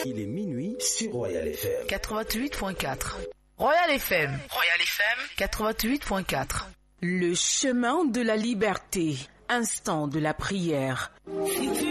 Il est minuit sur Royal FM 88.4. Royal FM 88.4. Le chemin de la liberté. Instant de la prière.